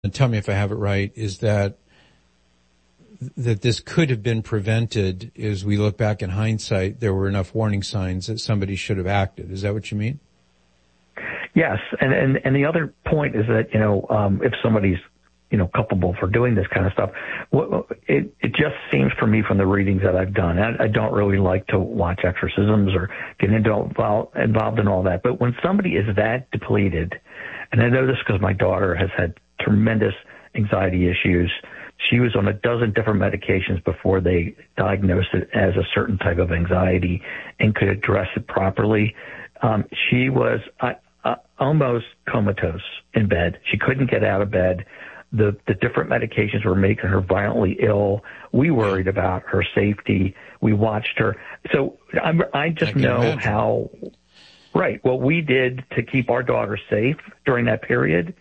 and tell me if I have it right, is that this could have been prevented. As we look back in hindsight, there were enough warning signs that somebody should have acted. Is that what you mean? Yes, and the other point is that, if somebody's, culpable for doing this kind of stuff, it just seems for me from the readings that I've done, I don't really like to watch exorcisms or get involved in all that, but when somebody is that depleted, and I know this because my daughter has had tremendous anxiety issues. She was on a dozen different medications before they diagnosed it as a certain type of anxiety and could address it properly. She was almost comatose in bed. She couldn't get out of bed. The different medications were making her violently ill. We worried about her safety. We watched her. So I just know how, right, what we did to keep our daughter safe during that period.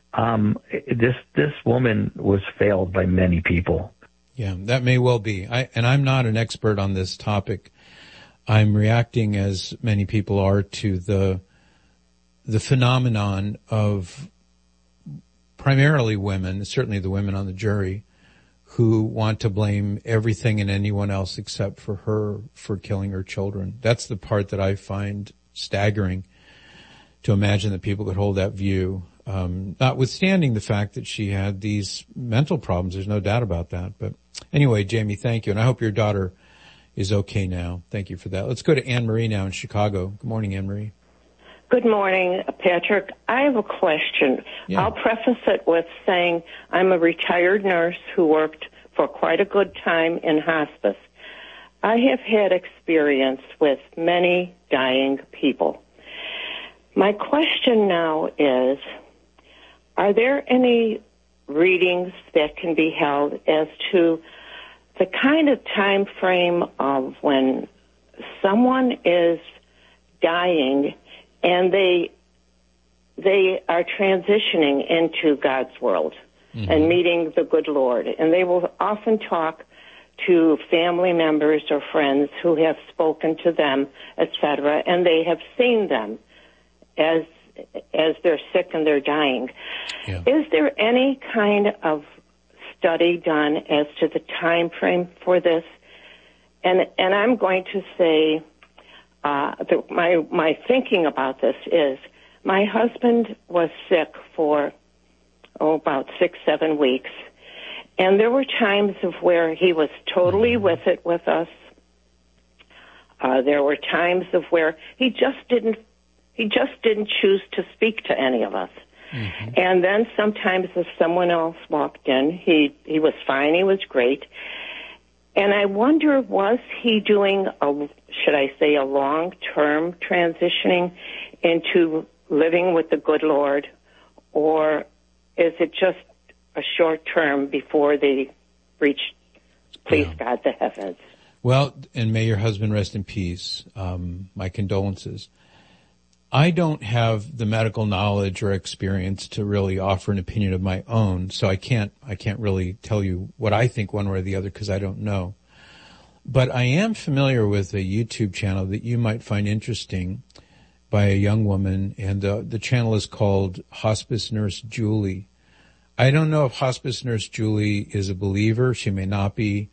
This woman was failed by many people. Yeah, that may well be. And I'm not an expert on this topic. I'm reacting, as many people are, to the phenomenon of primarily women, certainly the women on the jury, who want to blame everything and anyone else except for her for killing her children. That's the part that I find staggering, to imagine that people could hold that view. Notwithstanding the fact that she had these mental problems, there's no doubt about that. But anyway, Jamie, thank you. And I hope your daughter is okay now. Thank you for that. Let's go to Anne Marie now in Chicago. Good morning, Anne Marie. Good morning, Patrick. I have a question. Yeah. I'll preface it with saying I'm a retired nurse who worked for quite a good time in hospice. I have had experience with many dying people. My question now is, are there any readings that can be held as to the kind of time frame of when someone is dying and they are transitioning into God's world and meeting the good Lord? And they will often talk to family members or friends who have spoken to them, etc., and they have seen them as they're sick and they're dying. Yeah. Is there any kind of study done as to the time frame for this? And I'm going to say my thinking about this is my husband was sick for about 6-7 weeks, and there were times of where he was totally with it with us. There were times of where he just didn't choose to speak to any of us. Mm-hmm. And then sometimes if someone else walked in, he was fine, he was great. And I wonder, was he doing a long-term transitioning into living with the good Lord, or is it just a short term before they reach, please God, the heavens? Well, and may your husband rest in peace. My condolences. I don't have the medical knowledge or experience to really offer an opinion of my own, so I can't really tell you what I think one way or the other because I don't know. But I am familiar with a YouTube channel that you might find interesting by a young woman, and the channel is called Hospice Nurse Julie. I don't know if Hospice Nurse Julie is a believer. She may not be.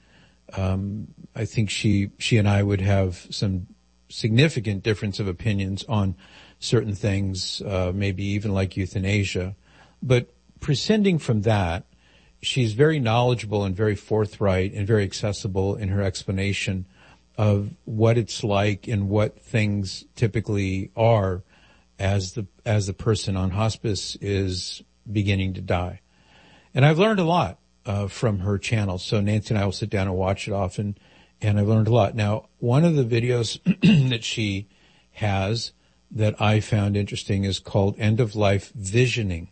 I think she and I would have some significant difference of opinions on certain things, maybe even like euthanasia. But prescinding from that, she's very knowledgeable and very forthright and very accessible in her explanation of what it's like and what things typically are as the person on hospice is beginning to die. And I've learned a lot from her channel. So Nancy and I will sit down and watch it often, and I've learned a lot. Now, one of the videos that she has that I found interesting is called End of Life Visioning.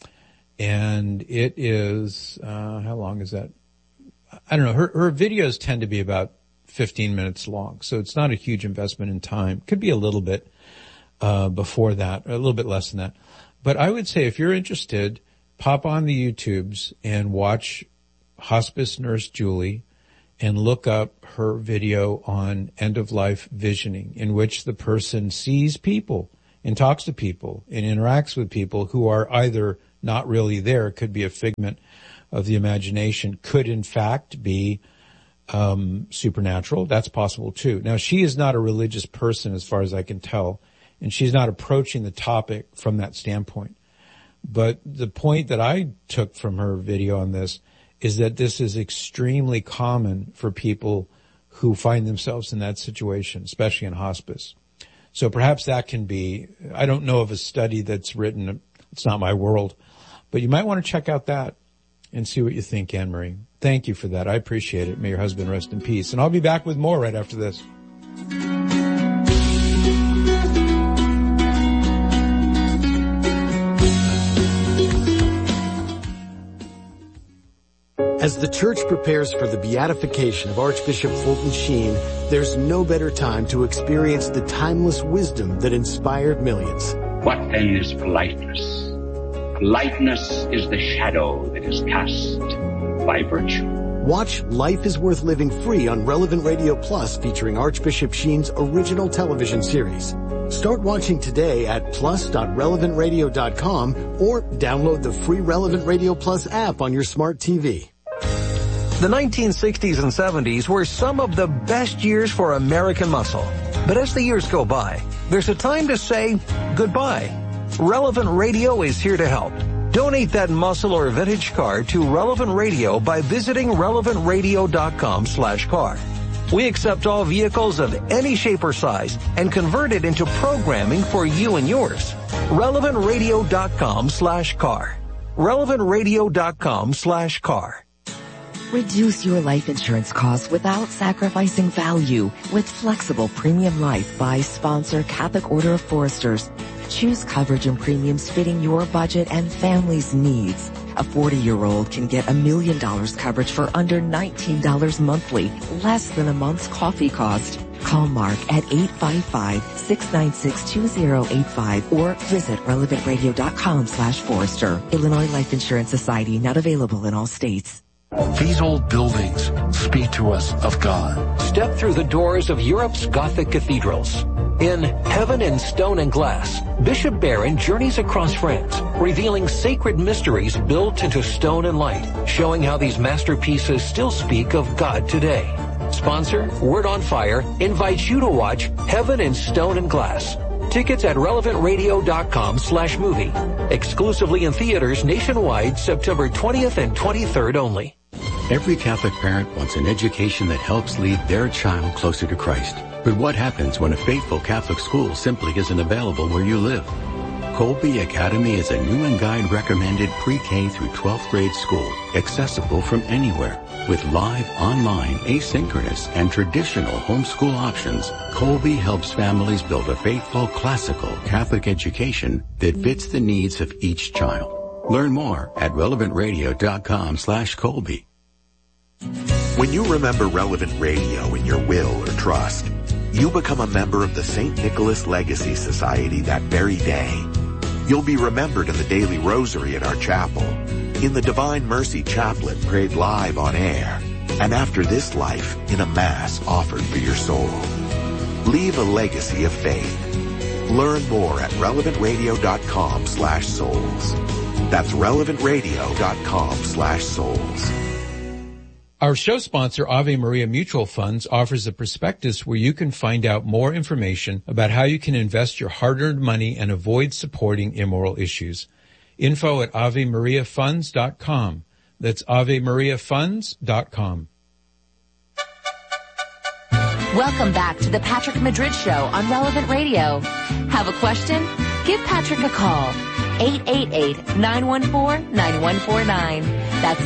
And it is, how long is that? I don't know. Her videos tend to be about 15 minutes long. So it's not a huge investment in time. Could be a little bit, before that, or a little bit less than that. But I would say if you're interested, pop on the YouTubes and watch Hospice Nurse Julie and look up her video on End of Life Visioning, in which the person sees people and talks to people and interacts with people who are either not really there. It could be a figment of the imagination, could in fact be supernatural. That's possible too. Now, she is not a religious person as far as I can tell, and she's not approaching the topic from that standpoint. But the point that I took from her video on this is that this is extremely common for people who find themselves in that situation, especially in hospice. So perhaps that can be, I don't know of a study that's written, it's not my world, but you might want to check out that and see what you think, Anne-Marie. Thank you for that. I appreciate it. May your husband rest in peace. And I'll be back with more right after this. As the church prepares for the beatification of Archbishop Fulton Sheen, there's no better time to experience the timeless wisdom that inspired millions. What then is politeness? Politeness is the shadow that is cast by virtue. Watch Life is Worth Living free on Relevant Radio Plus, featuring Archbishop Sheen's original television series. Start watching today at plus.relevantradio.com or download the free Relevant Radio Plus app on your smart TV. The 1960s and 70s were some of the best years for American muscle. But as the years go by, there's a time to say goodbye. Relevant Radio is here to help. Donate that muscle or vintage car to Relevant Radio by visiting relevantradio.com/car. We accept all vehicles of any shape or size and convert it into programming for you and yours. relevantradio.com/car. relevantradio.com/car. Reduce your life insurance costs without sacrificing value with Flexible Premium Life by sponsor Catholic Order of Foresters. Choose coverage and premiums fitting your budget and family's needs. A 40-year-old can get $1 million coverage for under $19 monthly, less than a month's coffee cost. Call Mark at 855-696-2085 or visit relevantradio.com/Forester. Illinois Life Insurance Society, not available in all states. These old buildings speak to us of God. Step through the doors of Europe's Gothic cathedrals. In Heaven in Stone and Glass, Bishop Barron journeys across France, revealing sacred mysteries built into stone and light, showing how these masterpieces still speak of God today. Sponsor, Word on Fire, invites you to watch Heaven in Stone and Glass. Tickets at relevantradio.com/movie. Exclusively in theaters nationwide, September 20th and 23rd only. Every Catholic parent wants an education that helps lead their child closer to Christ. But what happens when a faithful Catholic school simply isn't available where you live? Colby Academy is a new and guide recommended pre-K through 12th grade school, accessible from anywhere. With live, online, asynchronous, and traditional homeschool options, Colby helps families build a faithful, classical Catholic education that fits the needs of each child. Learn more at relevantradio.com/Colby. When you remember Relevant Radio in your will or trust, you become a member of the St. Nicholas Legacy Society that very day. You'll be remembered in the daily rosary at our chapel, in the Divine Mercy Chaplet prayed live on air, and after this life in a Mass offered for your soul. Leave a legacy of faith. Learn more at relevantradio.com/souls. That's relevantradio.com/souls. Our show sponsor, Ave Maria Mutual Funds, offers a prospectus where you can find out more information about how you can invest your hard-earned money and avoid supporting immoral issues. Info at AveMariaFunds.com. That's AveMariaFunds.com. Welcome back to the Patrick Madrid Show on Relevant Radio. Have a question? Give Patrick a call. 888-914-9149. That's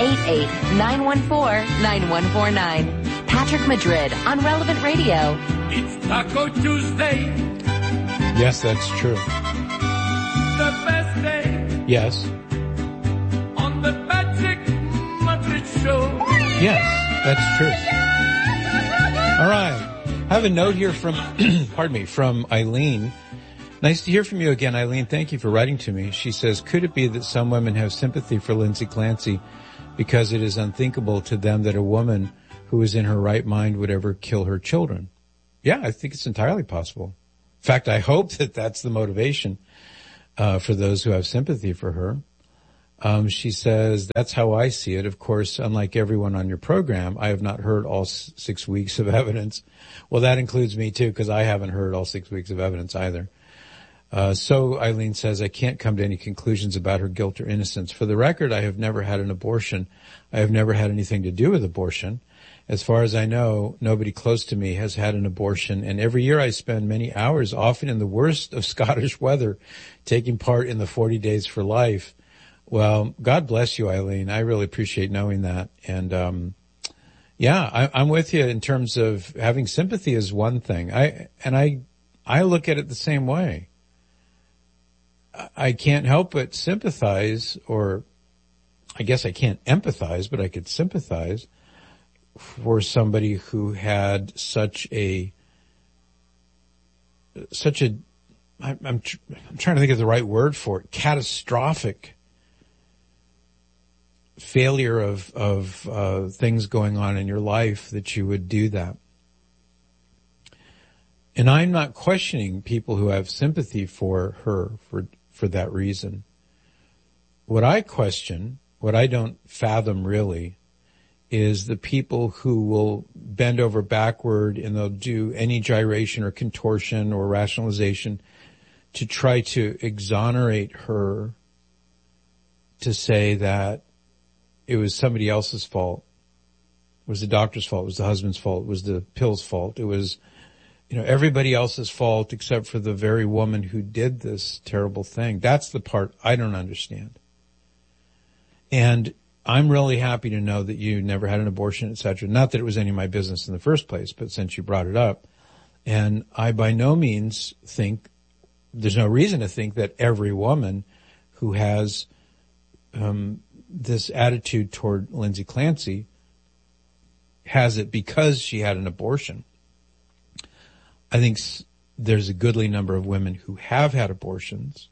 888-914-9149. Patrick Madrid on Relevant Radio. It's Taco Tuesday. Yes, that's true. The best day. Yes. On the Patrick Madrid Show. Yes, that's true. All right. I have a note here from, from Eileen. Nice to hear from you again, Eileen. Thank you for writing to me. She says, could it be that some women have sympathy for Lindsay Clancy because it is unthinkable to them that a woman who is in her right mind would ever kill her children? Yeah, I think it's entirely possible. In fact, I hope that that's the motivation for those who have sympathy for her. She says, that's how I see it. Of course, unlike everyone on your program, I have not heard all 6 weeks of evidence. Well, that includes me too, because I haven't heard all 6 weeks of evidence either. So Eileen says, I can't come to any conclusions about her guilt or innocence. For the record, I have never had an abortion. I have never had anything to do with abortion. As far as I know, nobody close to me has had an abortion. And every year I spend many hours, often in the worst of Scottish weather, taking part in the 40 Days for Life. Well, God bless you, Eileen. I really appreciate knowing that. And, I'm with you in terms of having sympathy is one thing. I look at it the same way. I can't help but sympathize, or I guess I can't empathize, but I could sympathize for somebody who had I'm trying to think of the right word for it, catastrophic failure of things going on in your life, that you would do that. And I'm not questioning people who have sympathy for her for that reason. What I question, what I don't fathom really, is the people who will bend over backward and they'll do any gyration or contortion or rationalization to try to exonerate her, to say that it was somebody else's fault. It was the doctor's fault. It was the husband's fault. It was the pill's fault. It was, everybody else's fault except for the very woman who did this terrible thing. That's the part I don't understand. And I'm really happy to know that you never had an abortion, etc. Not that it was any of my business in the first place, but since you brought it up. And I by no means think, there's no reason to think that every woman who has this attitude toward Lindsay Clancy has it because she had an abortion. I think there's a goodly number of women who have had abortions,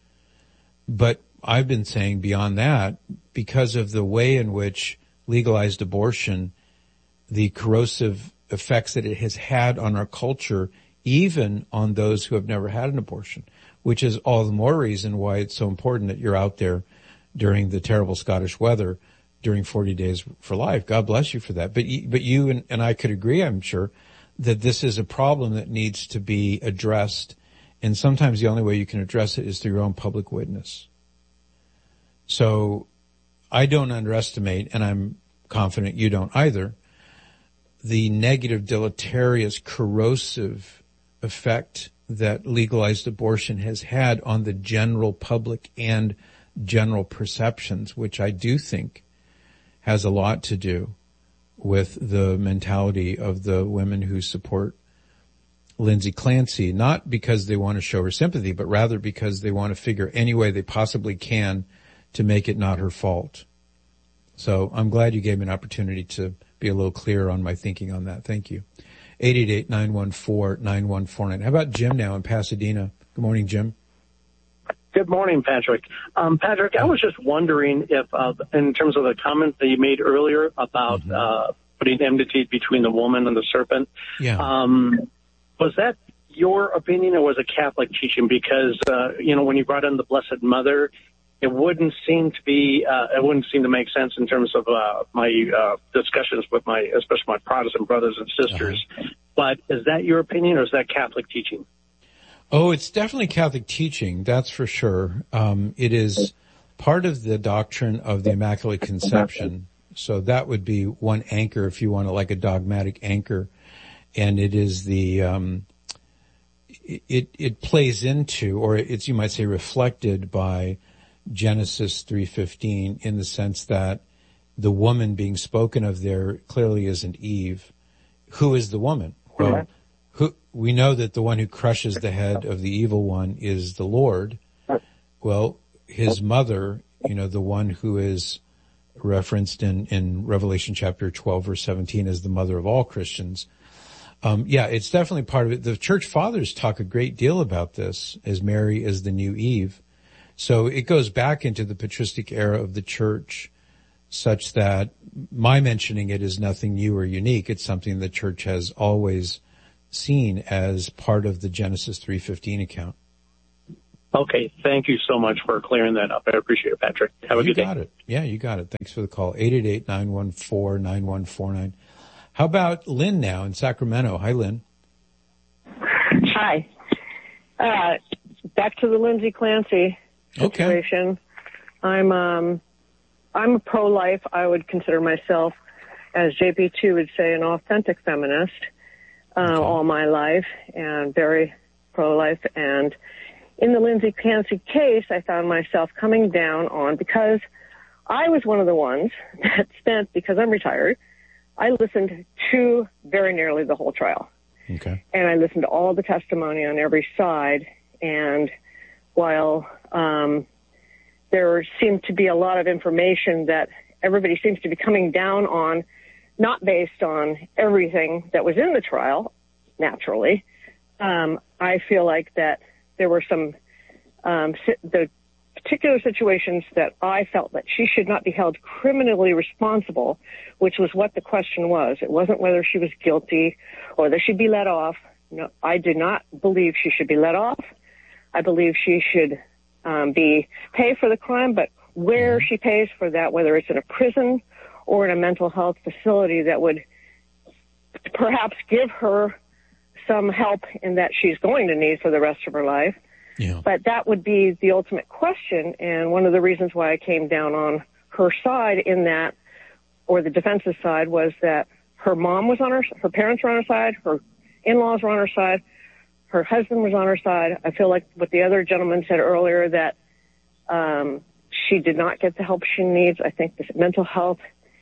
but I've been saying beyond that, because of the way in which legalized abortion, the corrosive effects that it has had on our culture, even on those who have never had an abortion, which is all the more reason why it's so important that you're out there during the terrible Scottish weather during 40 Days for Life. God bless you for that. But you and I could agree, I'm sure, that this is a problem that needs to be addressed. And sometimes the only way you can address it is through your own public witness. So I don't underestimate, and I'm confident you don't either, the negative, deleterious, corrosive effect that legalized abortion has had on the general public and general perceptions, which I do think has a lot to do with the mentality of the women who support Lindsay Clancy, not because they want to show her sympathy, but rather because they want to figure any way they possibly can to make it not her fault. So I'm glad you gave me an opportunity to be a little clearer on my thinking on that. Thank you. 888-914-9149. How about Jim now in Pasadena? Good morning, Jim. Good morning, Patrick. Patrick, I was just wondering if, in terms of the comment that you made earlier about putting enmity between the woman and the serpent, was that your opinion or was it Catholic teaching? Because, when you brought in the Blessed Mother, it wouldn't seem to make sense in terms of my discussions with especially my Protestant brothers and sisters. But is that your opinion or is that Catholic teaching? Oh, it's definitely Catholic teaching, that's for sure. It is part of the doctrine of the Immaculate Conception. So that would be one anchor, if you want to, like a dogmatic anchor. And it is the, it plays into, or it's, you might say, reflected by Genesis 3:15 in the sense that the woman being spoken of there clearly isn't Eve. Who is the woman? Well, we know that the one who crushes the head of the evil one is the Lord. Well, his mother, the one who is referenced in Revelation chapter 12, verse 17 as the mother of all Christians. It's definitely part of it. The church fathers talk a great deal about this, as Mary is the new Eve. So it goes back into the patristic era of the church, such that my mentioning it is nothing new or unique. It's something the church has always seen as part of the Genesis 3:15 account. Okay, thank you so much for clearing that up. I appreciate it, Patrick. Have a good day. You got it. Yeah, you got it. Thanks for the call. 888-914-9149. How about Lynn now in Sacramento? Hi, Lynn. Hi. Back to the Lindsay Clancy situation. Okay. I'm a pro-life. I would consider myself, as JP2 would say, an authentic feminist all my life, and very pro-life. And in the Lindsay Clancy case, I found myself coming down on, because I was one of the ones that spent, because I'm retired, I listened to very nearly the whole trial. Okay. And I listened to all the testimony on every side. And while there seemed to be a lot of information that everybody seems to be coming down on, not based on everything that was in the trial, naturally, I feel like that there were some the particular situations that I felt that she should not be held criminally responsible, which was what the question was. It wasn't whether she was guilty or that she'd be let off. No, I did not believe she should be let off. I believe she should pay for the crime, but where she pays for that, whether it's in a prison or in a mental health facility, that would perhaps give her some help in that she's going to need for the rest of her life. Yeah. But that would be the ultimate question, and one of the reasons why I came down on her side in that, or the defense's side, was that her mom was on her parents were on her side, her in-laws were on her side, her husband was on her side. I feel like what the other gentleman said earlier, that she did not get the help she needs. I think the mental health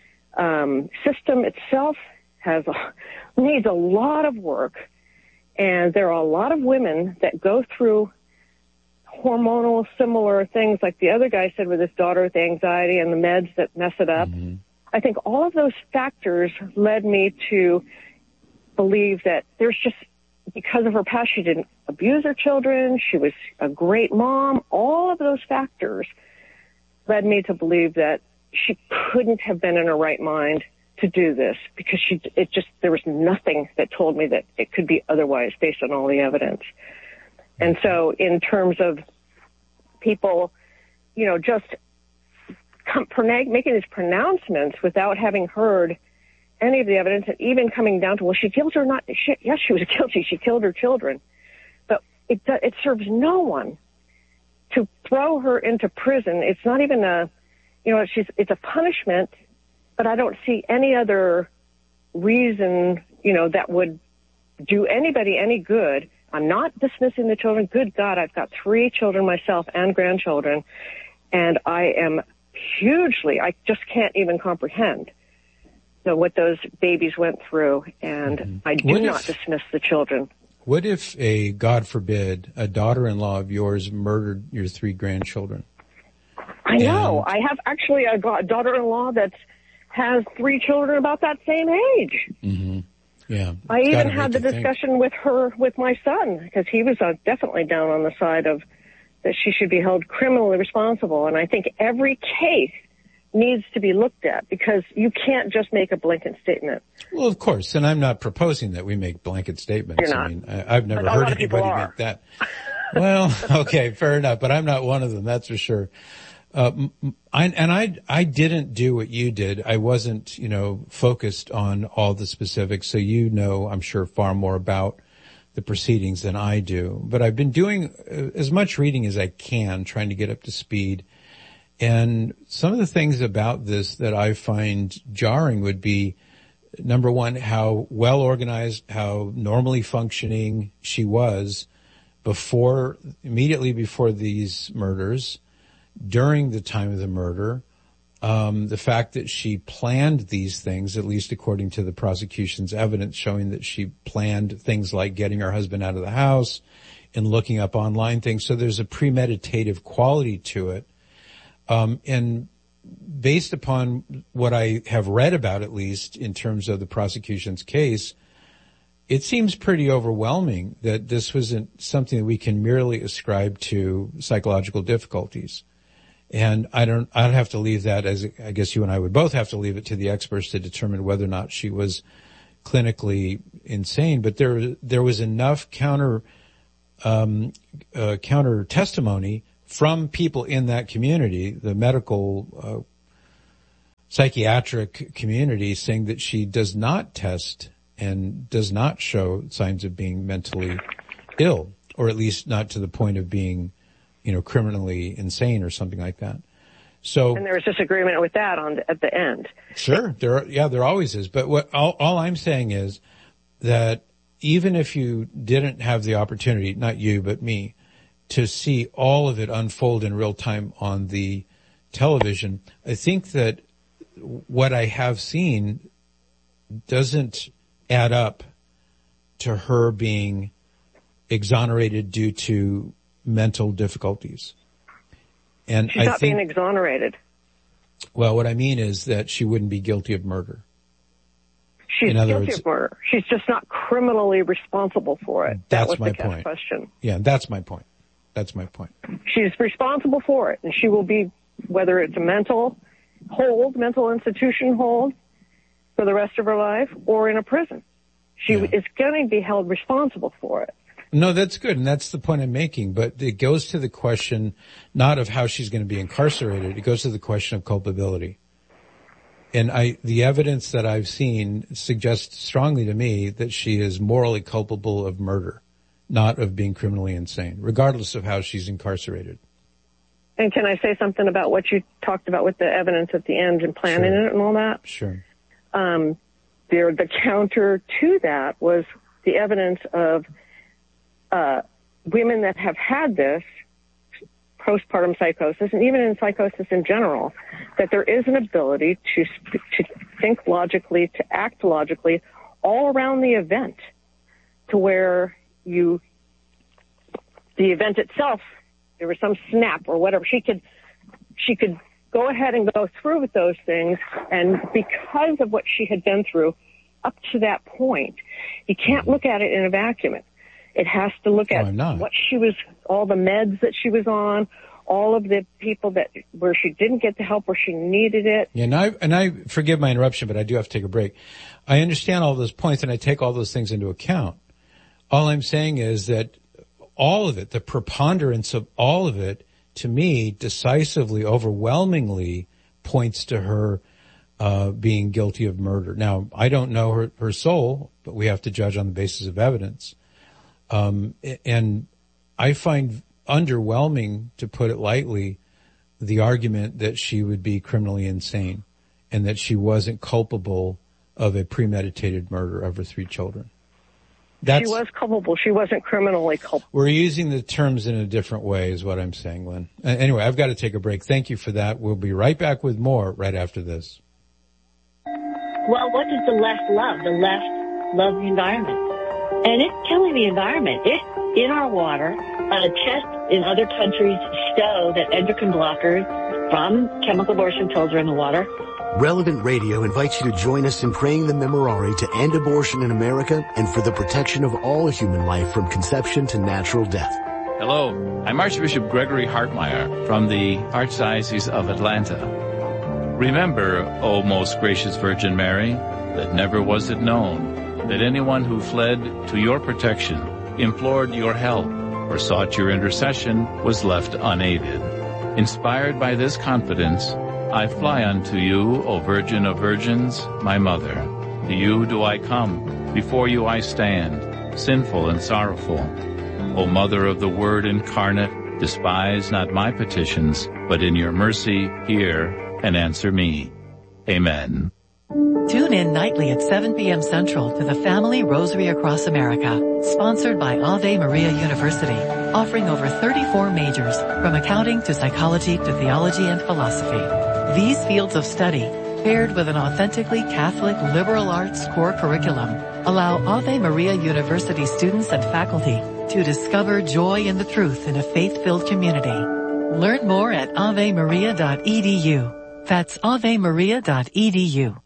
system itself needs a lot of work, and there are a lot of women that go through hormonal similar things, like the other guy said with his daughter with anxiety and the meds that mess it up. Mm-hmm. I think all of those factors led me to believe that there's just, because of her past, she didn't abuse her children, she was a great mom. All of those factors led me to believe that she couldn't have been in her right mind to do this, because there was nothing that told me that it could be otherwise based on all the evidence. And so in terms of people, just making these pronouncements without having heard any of the evidence, and even coming down to, well, she killed her or not. Yes, she was guilty. She killed her children. But it serves no one to throw her into prison. It's not even it's a punishment, but I don't see any other reason, that would do anybody any good. I'm not dismissing the children. Good God, I've got 3 children myself and grandchildren, and I just can't even comprehend what those babies went through, and I do not dismiss the children. What if God forbid, a daughter-in-law of yours murdered your 3 grandchildren? I know. I have actually a daughter-in-law that has 3 children about that same age. Mm-hmm. Yeah. I even had the discussion with my son, because he was definitely down on the side of that she should be held criminally responsible. And I think every case needs to be looked at, because you can't just make a blanket statement. Well, of course, and I'm not proposing that we make blanket statements. You're not. I mean, I've never heard anybody make that. Well, okay, fair enough, but I'm not one of them, that's for sure. I didn't do what you did. I wasn't, focused on all the specifics. So I'm sure far more about the proceedings than I do. But I've been doing as much reading as I can, trying to get up to speed. And some of the things about this that I find jarring would be, number one, how well organized, how normally functioning she was immediately before these murders, during the time of the murder, the fact that she planned these things, at least according to the prosecution's evidence, showing that she planned things like getting her husband out of the house and looking up online things. So there's a premeditative quality to it. And based upon what I have read about, at least in terms of the prosecution's case, it seems pretty overwhelming that this wasn't something that we can merely ascribe to psychological difficulties. And I'd have to leave that, as I guess you and I would both have to leave it to the experts to determine whether or not she was clinically insane. But there was enough counter counter testimony from people in that community, the medical, psychiatric community, saying that she does not test and does not show signs of being mentally ill, or at least not to the point of being, criminally insane or something like that. So, and there was disagreement with that at the end. Sure, there always is. But all I'm saying is that even if you didn't have the opportunity, not you but me, to see all of it unfold in real time on the television, I think that what I have seen doesn't add up to her being exonerated due to mental difficulties. And she's not being exonerated. Well, what I mean is that she wouldn't be guilty of murder. She's guilty of murder. She's just not criminally responsible for it. That's was my the point. Question. Yeah, that's my point. She's responsible for it, and she will be, whether it's a mental institution hold for the rest of her life, or in a prison. She is going to be held responsible for it. No, that's good, and that's the point I'm making. But it goes to the question not of how she's going to be incarcerated. It goes to the question of culpability. And the evidence that I've seen suggests strongly to me that she is morally culpable of murder, not of being criminally insane, regardless of how she's incarcerated. And can I say something about what you talked about with the evidence at the end and planning it and all that? Sure. The counter to that was the evidence of women that have had this postpartum psychosis, and even in psychosis in general, that there is an ability to think logically, to act logically all around the event, to where the event itself, there was some snap or whatever, she could go ahead and go through with those things. And because of what she had been through up to that point, you can't look at it in a vacuum. It has to look at what she was, all the meds that she was on, all of the people where she didn't get the help where she needed it. Yeah, and I forgive my interruption, but I do have to take a break. I understand all those points, and I take all those things into account. All I'm saying is that all of it, the preponderance of all of it, to me, decisively, overwhelmingly points to her being guilty of murder. Now, I don't know her soul, but we have to judge on the basis of evidence. And I find underwhelming, to put it lightly, the argument that she would be criminally insane and that she wasn't culpable of a premeditated murder of her 3 children. She was culpable. She wasn't criminally culpable. We're using the terms in a different way is what I'm saying, Lynn. Anyway, I've got to take a break. Thank you for that. We'll be right back with more right after this. Well, what does the left love? The left loves the environment. And it's killing the environment. It's in our water. Tests in other countries show that endocrine blockers from chemical abortion pills are in the water. Relevant Radio invites you to join us in praying the Memorare to end abortion in America and for the protection of all human life from conception to natural death. Hello, I'm Archbishop Gregory Hartmeyer from the Archdiocese of Atlanta. Remember, O most gracious Virgin Mary, that never was it known that anyone who fled to your protection, implored your help, or sought your intercession was left unaided. Inspired by this confidence, I fly unto you, O Virgin of Virgins, my Mother. To you do I come, before you I stand, sinful and sorrowful. O Mother of the Word incarnate, despise not my petitions, but in your mercy hear and answer me. Amen. Tune in nightly at 7 p.m. Central to the Family Rosary Across America, sponsored by Ave Maria University, offering over 34 majors, from accounting to psychology to theology and philosophy. These fields of study, paired with an authentically Catholic liberal arts core curriculum, allow Ave Maria University students and faculty to discover joy in the truth in a faith-filled community. Learn more at avemaria.edu. That's avemaria.edu.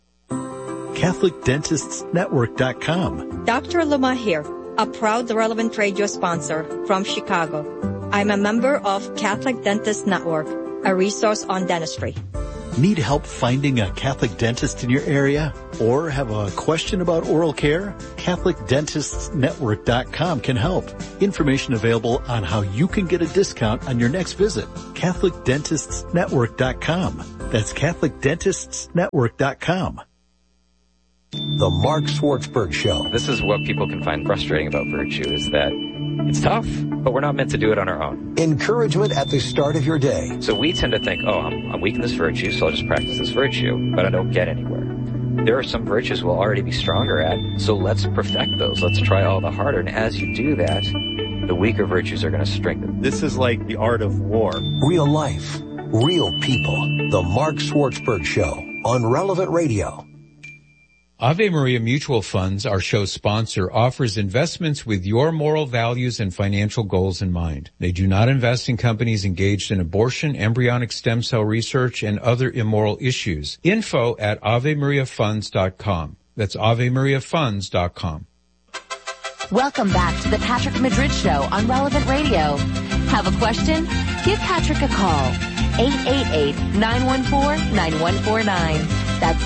CatholicDentistsNetwork.com. Dr. Luma here, a proud Relevant Radio sponsor from Chicago. I'm a member of Catholic Dentists Network, a resource on dentistry. Need help finding a Catholic dentist in your area? Or have a question about oral care? CatholicDentistsNetwork.com can help. Information available on how you can get a discount on your next visit. CatholicDentistsNetwork.com. That's CatholicDentistsNetwork.com. The Mark Schwartzberg Show. This is what people can find frustrating about virtue, is that it's tough, but we're not meant to do it on our own. Encouragement at the start of your day. So we tend to think, I'm weak in this virtue, so I'll just practice this virtue, but I don't get anywhere. There are some virtues we'll already be stronger at, so let's perfect those. Let's try all the harder, and as you do that, the weaker virtues are going to strengthen. This is like the art of war. Real life, real people. The Mark Schwartzberg Show on Relevant Radio. Ave Maria Mutual Funds, our show's sponsor, offers investments with your moral values and financial goals in mind. They do not invest in companies engaged in abortion, embryonic stem cell research, and other immoral issues. Info at AveMariaFunds.com. That's AveMariaFunds.com. Welcome back to the Patrick Madrid Show on Relevant Radio. Have a question? Give Patrick a call. 888-914-9149. That's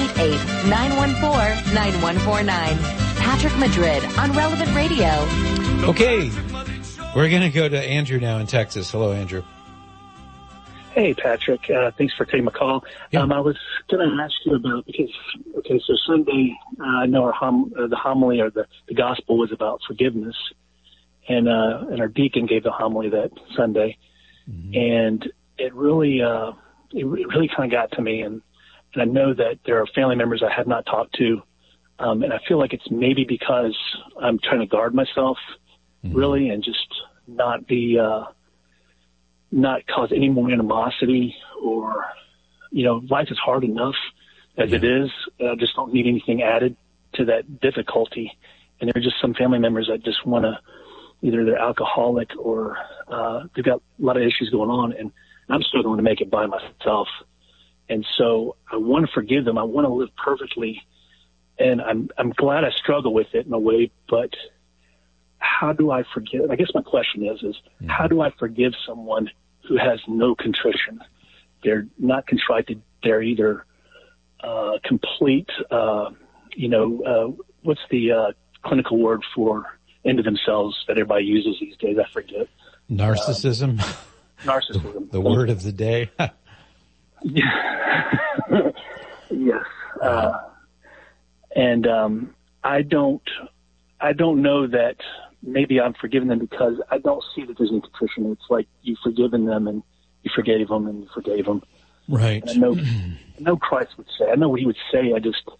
888-914-9149. Patrick Madrid on Relevant Radio. Okay, we're going to go to Andrew now in Texas. Hello, Andrew. Hey, Patrick. Thanks for taking my call. Yeah. I was going to ask you about, so Sunday, I know the homily or the gospel was about forgiveness, and our deacon gave the homily that Sunday, and it really kind of got to me, and I know that there are family members I have not talked to, and I feel like it's maybe because I'm trying to guard myself, really, and just not be, not cause any more animosity or, life is hard enough as it is. I just don't need anything added to that difficulty. And there are just some family members that just want to, either they're alcoholic or they've got a lot of issues going on, and I'm struggling to make it by myself. And so I want to forgive them. I want to live perfectly. And I'm glad I struggle with it in a way, but how do I forgive? I guess my question is how do I forgive someone who has no contrition? They're not contrite. They're either complete, what's the clinical word for into themselves that everybody uses these days? I forget. Narcissism. Narcissism. The word of the day. Yes. And I don't know that maybe I'm forgiving them because I don't see that there's any contrition. It's like you've forgiven them and you forgave them and you forgave them. Right. And I know Christ would say, I know what he would say. I just,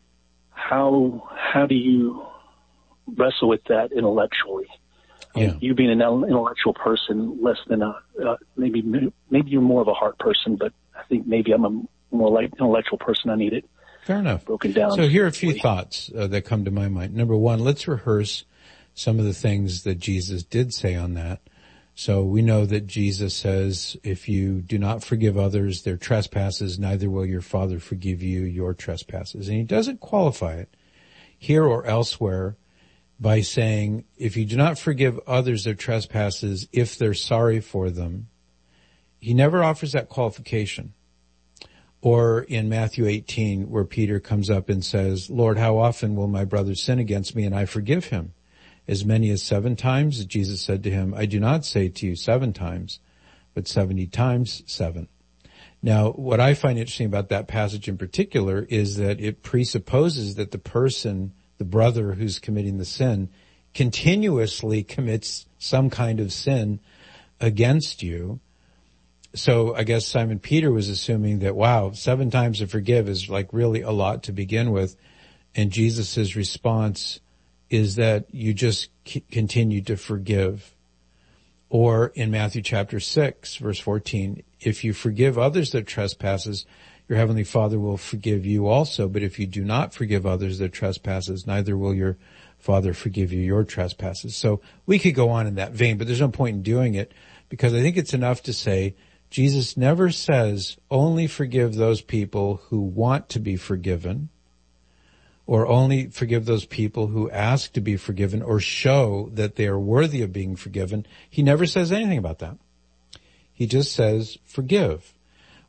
how do you wrestle with that intellectually? Yeah. You being an intellectual person, less than maybe you're more of a heart person, but I think maybe I'm a more intellectual person. I need it. Fair enough. Broken down. So here are a few thoughts that come to my mind. Number one, let's rehearse some of the things that Jesus did say on that. So we know that Jesus says, if you do not forgive others their trespasses, neither will your Father forgive you your trespasses. And he doesn't qualify it here or elsewhere by saying, if you do not forgive others their trespasses, if they're sorry for them. He never offers that qualification. Or in Matthew 18, where Peter comes up and says, Lord, how often will my brother sin against me and I forgive him? As many as 7 times? Jesus said to him, I do not say to you 7 times, but 70 times 7. Now, what I find interesting about that passage in particular is that it presupposes that the person, the brother who's committing the sin, continuously commits some kind of sin against you. So I guess Simon Peter was assuming that, wow, 7 times to forgive is like really a lot to begin with. And Jesus' response is that you just continue to forgive. Or in Matthew chapter 6, verse 14, if you forgive others their trespasses, your heavenly Father will forgive you also. But if you do not forgive others their trespasses, neither will your Father forgive you your trespasses. So we could go on in that vein, but there's no point in doing it because I think it's enough to say Jesus never says only forgive those people who want to be forgiven, or only forgive those people who ask to be forgiven or show that they are worthy of being forgiven. He never says anything about that. He just says forgive.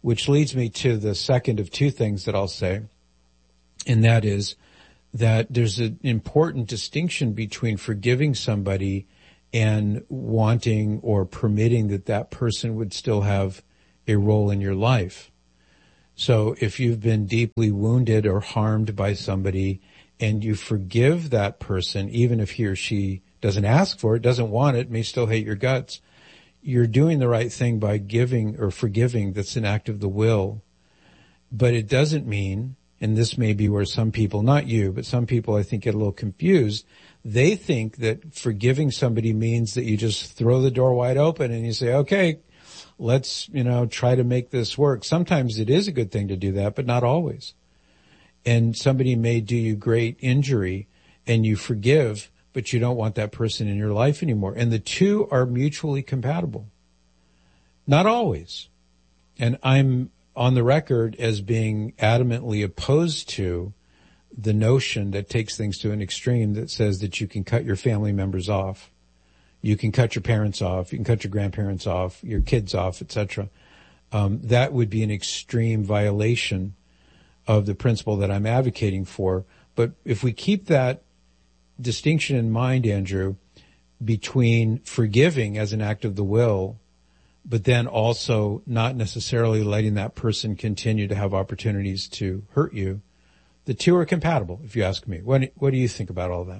which leads me to the second of two things that I'll say, and that is that there's an important distinction between forgiving somebody and wanting or permitting that person would still have a role in your life. So if you've been deeply wounded or harmed by somebody and you forgive that person, even if he or she doesn't ask for it, doesn't want it, may still hate your guts, you're doing the right thing by giving or forgiving. That's an act of the will. But it doesn't mean, and this may be where some people, not you, but some people I think get a little confused. They think that forgiving somebody means that you just throw the door wide open and you say, okay, let's, try to make this work. Sometimes it is a good thing to do that, but not always. And somebody may do you great injury and you forgive, but you don't want that person in your life anymore. And the two are mutually compatible. Not always. And I'm on the record as being adamantly opposed to the notion that takes things to an extreme that says that you can cut your family members off. You can cut your parents off. You can cut your grandparents off, your kids off, etc. That would be an extreme violation of the principle that I'm advocating for. But if we keep that distinction in mind, Andrew, between forgiving as an act of the will, but then also not necessarily letting that person continue to have opportunities to hurt you, the two are compatible, if you ask me. What do you think about all that?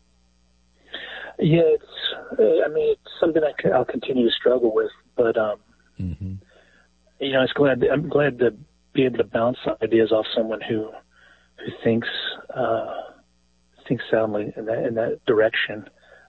Yeah, it's something I'll continue to struggle with, but I'm glad to be able to bounce ideas off someone who thinks soundly in that direction.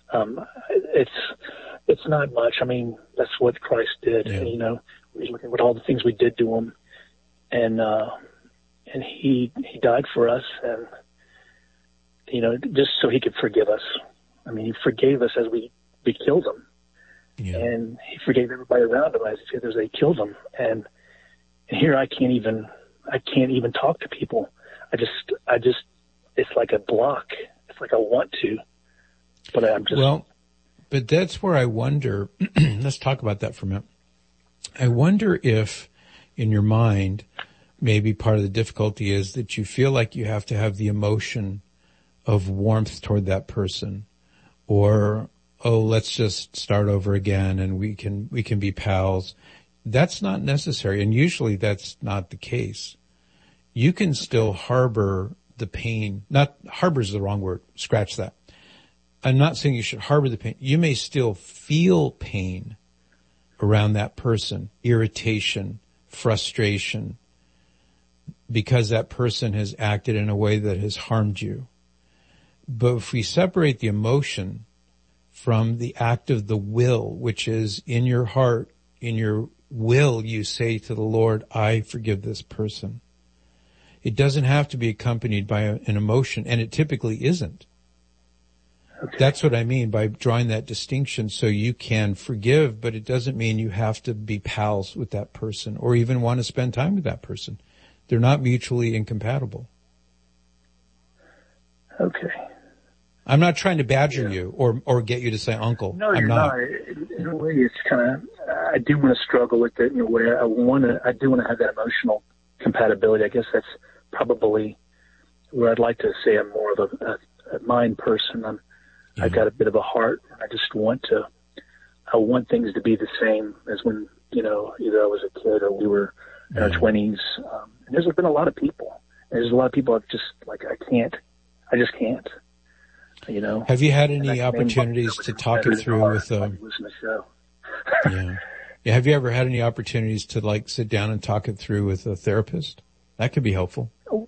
It's not much. I mean, that's what Christ did. Yeah. We look at all the things we did to him, and he died for us, and just so he could forgive us. I mean, he forgave us as we killed him, and he forgave everybody around him as they killed him. And here I can't even talk to people. I just, it's like a block. It's like I want to, but I'm just. Well, but that's where I wonder, let's talk about that for a minute. I wonder if in your mind, maybe part of the difficulty is that you feel like you have to have the emotion of warmth toward that person, or, oh, let's just start over again and we can be pals. That's not necessary. And usually that's not the case. You can still harbor the pain. Not harbor is the wrong word. Scratch that. I'm not saying you should harbor the pain. You may still feel pain around that person, irritation, frustration, because that person has acted in a way that has harmed you. But if we separate the emotion from the act of the will, which is in your heart, in your will, you say to the Lord, I forgive this person. It doesn't have to be accompanied by an emotion, and it typically isn't. Okay. That's what I mean by drawing that distinction, so you can forgive, but it doesn't mean you have to be pals with that person or even want to spend time with that person. They're not mutually incompatible. Okay. I'm not trying to badger you or get you to say uncle. No, you're not. In a way, it's kind of, I do want to struggle with it in a way. I do want to have that emotional compatibility. I guess that's probably where I'd like to say I'm more of a mind person. I've got a bit of a heart. I just want things to be the same as when, either I was a kid or we were in our 20s. And there's been a lot of people. There's a lot of people I've just, I just can't. Have you had any opportunities to talk it through with listen to the show. Yeah. Have you ever had any opportunities to sit down and talk it through with a therapist? That could be helpful.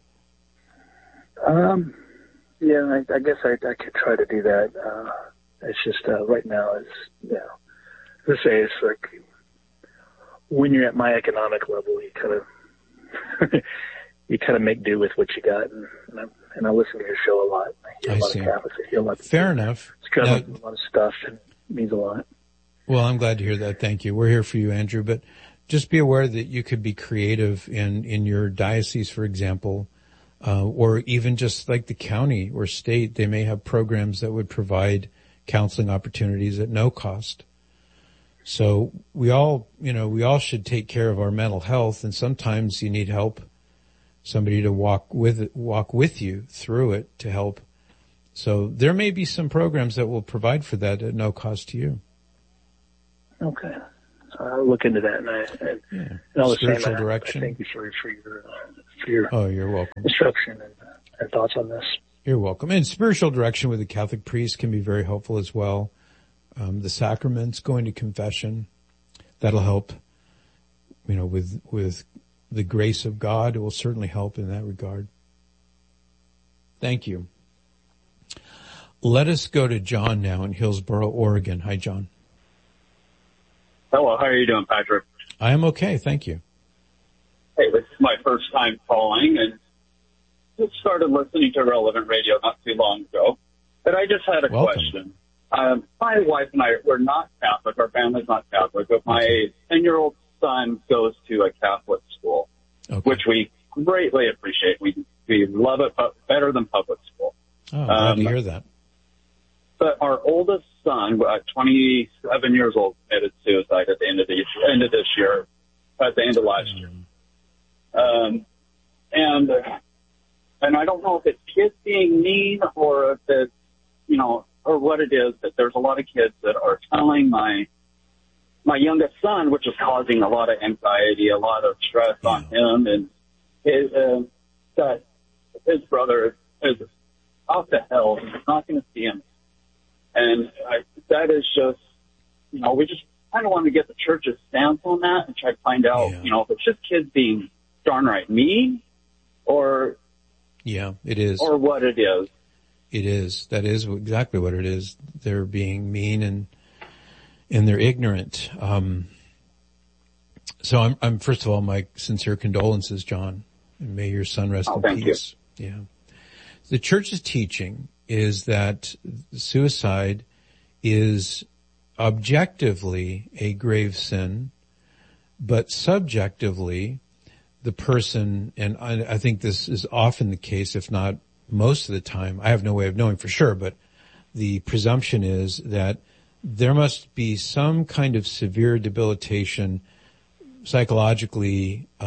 Yeah, I guess I could try to do that. It's just right now let's say it's like when you're at my economic level, you kind of make do with what you got, and I listen to your show a lot. I hear a lot of Catholics. I hear a lot of Fair enough. It's kind of a lot of stuff, and it means a lot. Well, I'm glad to hear that. Thank you. We're here for you, Andrew, but just be aware that you could be creative in your diocese, for example, or even just like the county or state. They may have programs that would provide counseling opportunities at no cost. So we all should take care of our mental health, and sometimes you need help, somebody to walk with you through it to help. So there may be some programs that will provide for that at no cost to you. Okay. I'll look into that. And Spiritual direction. Thank you for your oh, you're welcome. Instruction and thoughts on this. You're welcome. And spiritual direction with a Catholic priest can be very helpful as well. The sacraments, going to confession, that'll help, with the grace of God. It will certainly help in that regard. Thank you. Let us go to John now in Hillsboro, Oregon. Hi, John. Hello, how are you doing, Patrick? I am okay, thank you. Hey, this is my first time calling, and just started listening to Relevant Radio not too long ago. But I just had a question. My wife and I, we're not Catholic. Our family's not Catholic, but my 10-year-old son goes to a Catholic school, which we greatly appreciate. We love it better than public school. Oh, glad to hear that. But our oldest son, 27 years old, committed suicide at the end of this year, at the end of last year. And I don't know if it's kids being mean or if it's, or what it is, but there's a lot of kids that are telling my youngest son, which is causing a lot of anxiety, a lot of stress on him, and that his brother is off to hell. He's not going to see him. And that is just, we just kind of want to get the church's stance on that and try to find out, if it's just kids being darn right mean or... Yeah, it is. Or what it is. It is. That is exactly what it is. They're being mean and they're ignorant. So I'm first of all, my sincere condolences, John, and may your son rest in peace. You. Yeah. The church's teaching is that suicide is objectively a grave sin, but subjectively the person, and I think this is often the case, if not most of the time, I have no way of knowing for sure, but the presumption is that there must be some kind of severe debilitation psychologically,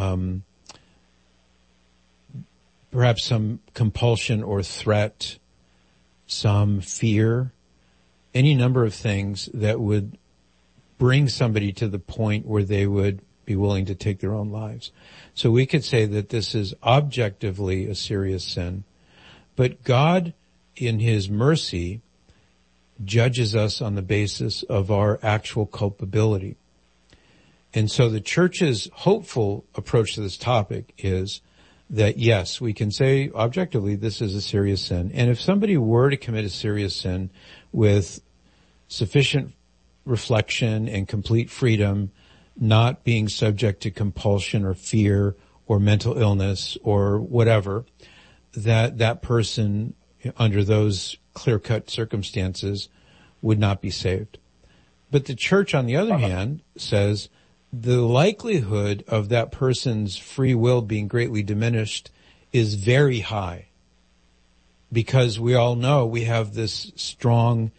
perhaps some compulsion or threat, some fear, any number of things that would bring somebody to the point where they would be willing to take their own lives. So we could say that this is objectively a serious sin, but God, in His mercy, judges us on the basis of our actual culpability. And so the church's hopeful approach to this topic is that, yes, we can say objectively this is a serious sin. And if somebody were to commit a serious sin with sufficient reflection and complete freedom, not being subject to compulsion or fear or mental illness or whatever, that person under those clear-cut circumstances would not be saved. But the church, on the other hand, says the likelihood of that person's free will being greatly diminished is very high, because we all know we have this strong,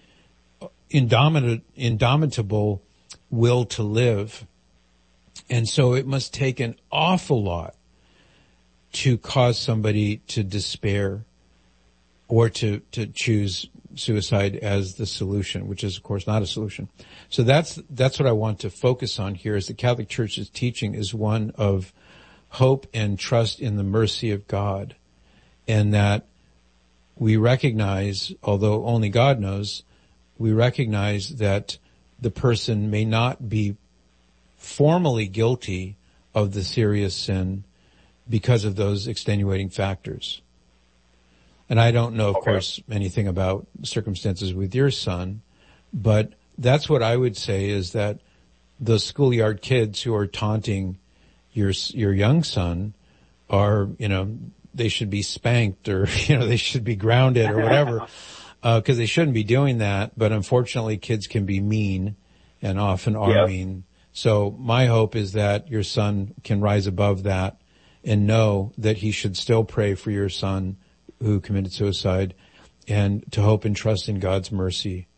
indomitable will to live. And so it must take an awful lot to cause somebody to despair or to choose suicide as the solution, which is, of course, not a solution. So that's what I want to focus on here, is the Catholic Church's teaching is one of hope and trust in the mercy of God, and that we recognize, although only God knows, we recognize that the person may not be formally guilty of the serious sin because of those extenuating factors. And I don't know, of course, anything about circumstances with your son, but that's what I would say, is that the schoolyard kids who are taunting your young son are, they should be spanked, or, they should be grounded or whatever, because they shouldn't be doing that. But unfortunately, kids can be mean and often are mean. So my hope is that your son can rise above that and know that he should still pray for your son who committed suicide, and to hope and trust in God's mercy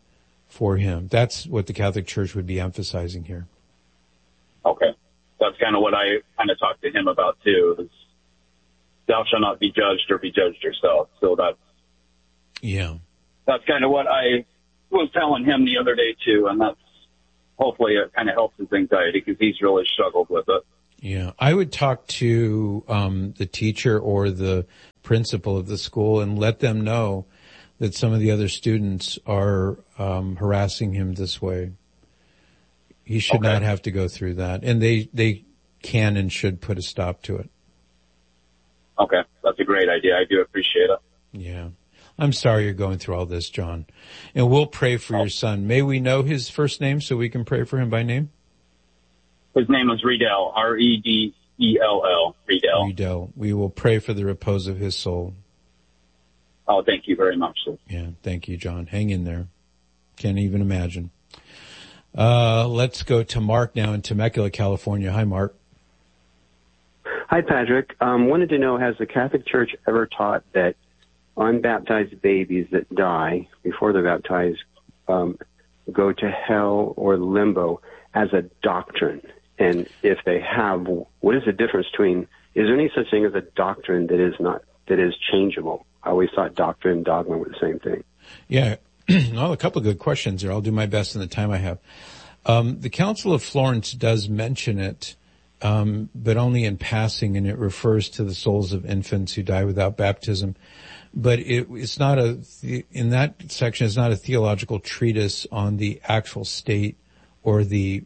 for him. That's what the Catholic Church would be emphasizing here. Okay. That's kind of what I kind of talked to him about too, is thou shalt not be judged or be judged yourself. So that's kind of what I was telling him the other day too. And that's, hopefully it kind of helps his anxiety because he's really struggled with it. Yeah. I would talk to, the teacher or the principal of the school and let them know that some of the other students are, harassing him this way. He should not have to go through that. And they can and should put a stop to it. Okay. That's a great idea. I do appreciate it. Yeah. I'm sorry you're going through all this, John. And we'll pray for your son. May we know his first name so we can pray for him by name? His name is Redell, Redell, Redell. Redell. We will pray for the repose of his soul. Oh, thank you very much, sir. Yeah, thank you, John. Hang in there. Can't even imagine. Let's go to Mark now in Temecula, California. Hi, Mark. Hi, Patrick. Wanted to know, has the Catholic Church ever taught that unbaptized babies that die before they're baptized go to hell or limbo as a doctrine? And if they have, what is the difference between, is there any such thing as a doctrine that is changeable? I always thought doctrine and dogma were the same thing. Yeah. Well, a couple of good questions there. I'll do my best in the time I have. The Council of Florence does mention it, but only in passing, and it refers to the souls of infants who die without baptism. But it's not in that section, it's not a theological treatise on the actual state or the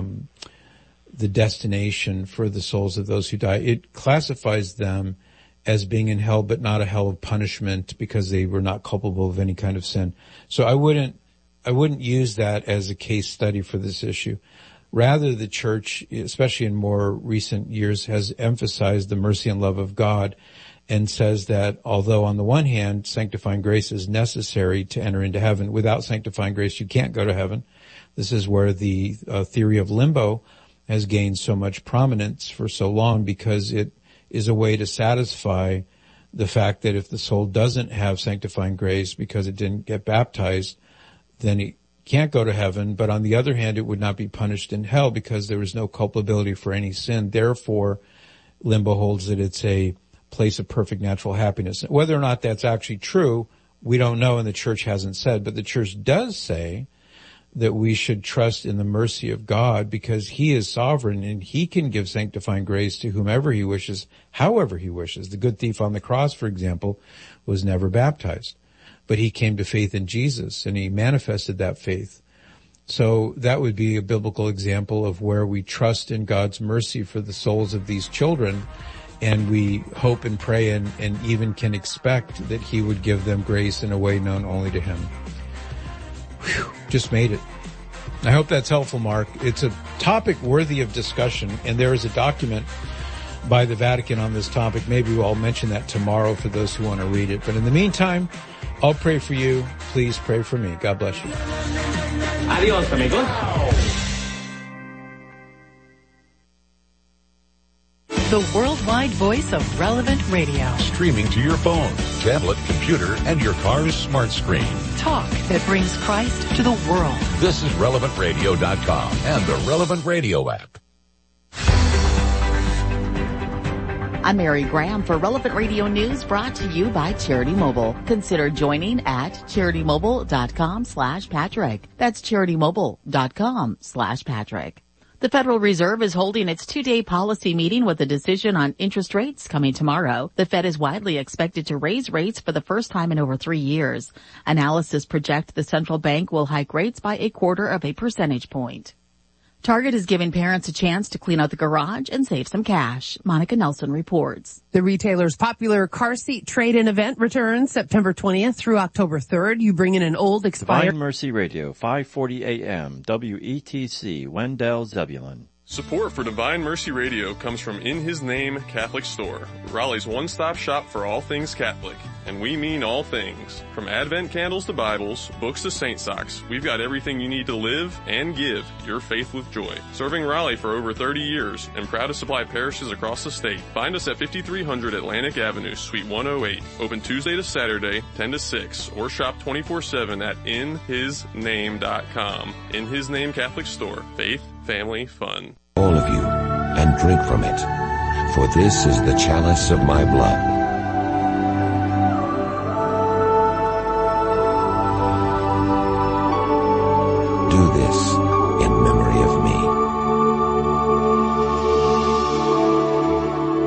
destination for the souls of those who die. It classifies them as being in hell, but not a hell of punishment because they were not culpable of any kind of sin. So I wouldn't use that as a case study for this issue. Rather, the church, especially in more recent years, has emphasized the mercy and love of God and says that although on the one hand, sanctifying grace is necessary to enter into heaven, without sanctifying grace, you can't go to heaven. This is where the theory of limbo has gained so much prominence for so long, because it is a way to satisfy the fact that if the soul doesn't have sanctifying grace because it didn't get baptized, then it can't go to heaven. But on the other hand, it would not be punished in hell because there was no culpability for any sin. Therefore, limbo holds that it's a place of perfect natural happiness. Whether or not that's actually true, we don't know, and the church hasn't said. But the church does say that we should trust in the mercy of God because he is sovereign and he can give sanctifying grace to whomever he wishes, however he wishes. The good thief on the cross, for example, was never baptized, but he came to faith in Jesus and he manifested that faith. So that would be a biblical example of where we trust in God's mercy for the souls of these children, and we hope and pray and even can expect that he would give them grace in a way known only to him. Whew, just made it. I hope that's helpful, Mark. It's a topic worthy of discussion, and there is a document by the Vatican on this topic. Maybe I'll mention that tomorrow for those who want to read it. But in the meantime, I'll pray for you. Please pray for me. God bless you. Adios, amigos. The worldwide voice of Relevant Radio. Streaming to your phone, tablet, computer, and your car's smart screen. Talk that brings Christ to the world. This is RelevantRadio.com and the Relevant Radio app. I'm Mary Graham for Relevant Radio News, brought to you by Charity Mobile. Consider joining at CharityMobile.com/Patrick. That's CharityMobile.com/Patrick. The Federal Reserve is holding its two-day policy meeting with a decision on interest rates coming tomorrow. The Fed is widely expected to raise rates for the first time in over 3 years. Analysts project the central bank will hike rates by 0.25 percentage point. Target is giving parents a chance to clean out the garage and save some cash. Monica Nelson reports. The retailer's popular car seat trade-in event returns September 20th through October 3rd. You bring in an old expired... Divine Mercy Radio, 540 AM, WETC, Wendell, Zebulon. Support for Divine Mercy Radio comes from In His Name Catholic Store, Raleigh's one-stop shop for all things Catholic. And we mean all things. From Advent candles to Bibles, books to saint socks, we've got everything you need to live and give your faith with joy. Serving Raleigh for over 30 years and proud to supply parishes across the state. Find us at 5300 Atlantic Avenue, Suite 108. Open Tuesday to Saturday, 10 to 6, or shop 24/7 at inhisname.com. In His Name Catholic Store. Faith, family, fun. All of you, and drink from it, for this is the chalice of my blood. Do this in memory of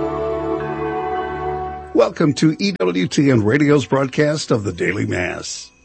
me. Welcome to EWTN Radio's broadcast of the Daily Mass.